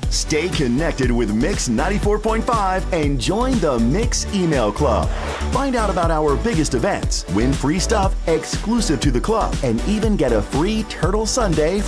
Stay connected with Mix 94.5 and join the Mix Email Club. Find out about our biggest events, win free stuff exclusive to the club, and even get a free Turtle Sundae from